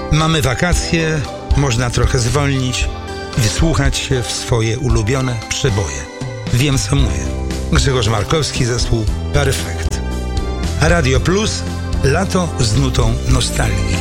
Mamy wakacje, można trochę zwolnić i wsłuchać się w swoje ulubione przeboje. Wiem, co mówię. Grzegorz Markowski, zespół Perfekt. A Radio Plus, lato z nutą nostalgii.